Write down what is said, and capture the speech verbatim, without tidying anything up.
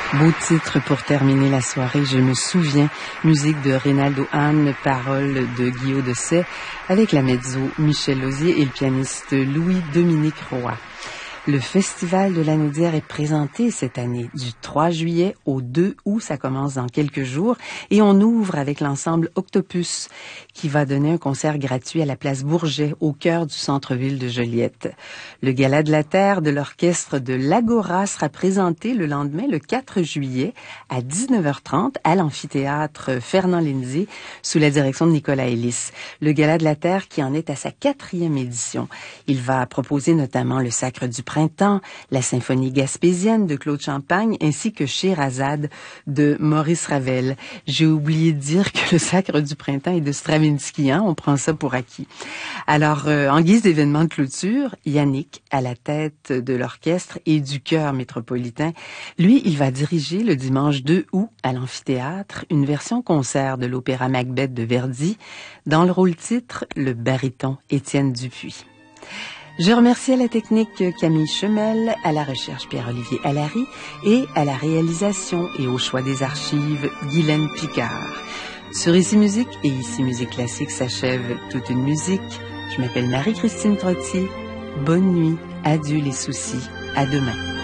Beau titre pour terminer la soirée, Je me souviens, musique de Reynaldo Hahn, paroles de Guillaume Dessay, avec la mezzo Michel Lauzier et le pianiste Louis-Dominique Roy. Le Festival de la Naudière est présenté cette année du trois juillet au deux août, ça commence dans quelques jours, et on ouvre avec l'ensemble Octopus qui va donner un concert gratuit à la place Bourget au cœur du centre-ville de Joliette. Le Gala de la Terre de l'orchestre de l'Agora sera présenté le lendemain, le quatre juillet, à dix-neuf heures trente à l'amphithéâtre Fernand Lindsay sous la direction de Nicolas Ellis. Le Gala de la Terre qui en est à sa quatrième édition. Il va proposer notamment le Sacre du Printemps, la symphonie gaspésienne de Claude Champagne ainsi que Scheherazade de Maurice Ravel. J'ai oublié de dire que le Sacre du Printemps est de Stravinsky, hein? On prend ça pour acquis. Alors, euh, en guise d'événement de clôture, Yannick, à la tête de l'orchestre et du chœur métropolitain, lui, il va diriger le dimanche deux août à l'amphithéâtre une version concert de l'opéra Macbeth de Verdi, dans le rôle-titre, le baryton Étienne Dupuis. Je remercie à la technique Camille Chemel, à la recherche Pierre-Olivier Allary et à la réalisation et au choix des archives Guylaine Picard. Sur Ici Musique et Ici Musique Classique s'achève toute une musique. Je m'appelle Marie-Christine Trottier. Bonne nuit, adieu les soucis, à demain.